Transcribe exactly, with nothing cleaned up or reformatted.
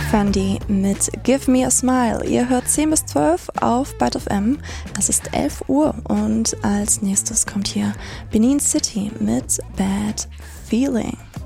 Fendi mit Give Me a Smile. Ihr hört zehn bis zwölf auf Byte F M. Es ist elf Uhr und als nächstes kommt hier Benin City mit Bad Feeling.